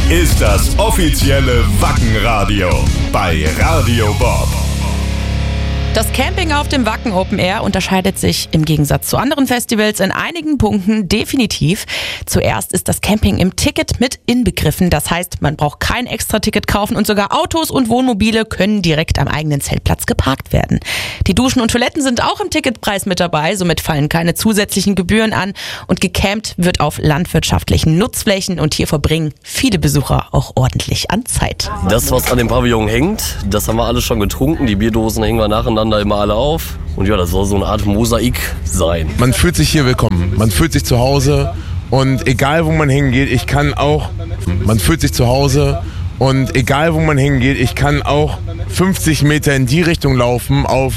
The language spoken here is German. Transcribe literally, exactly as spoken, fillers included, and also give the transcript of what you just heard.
ist das offizielle Wacken-Radio bei Radio Bob. Das Camping auf dem Wacken Open Air unterscheidet sich im Gegensatz zu anderen Festivals in einigen Punkten definitiv. Zuerst ist das Camping im Ticket mit inbegriffen. Das heißt, man braucht kein Extra-Ticket kaufen und sogar Autos und Wohnmobile können direkt am eigenen Zeltplatz geparkt werden. Die Duschen und Toiletten sind auch im Ticketpreis mit dabei. Somit fallen keine zusätzlichen Gebühren an und gecampt wird auf landwirtschaftlichen Nutzflächen und hier verbringen viele Besucher auch ordentlich an Zeit. Das, was an dem Pavillon hängt, das haben wir alle schon getrunken. Die Bierdosen hängen wir nacheinander immer alle auf. Und ja, das soll so eine Art Mosaik sein. Man fühlt sich hier willkommen, man fühlt sich zu Hause und egal wo man hingeht, ich kann auch, man fühlt sich zu Hause und egal wo man hingeht, ich kann auch fünfzig Meter in die Richtung laufen auf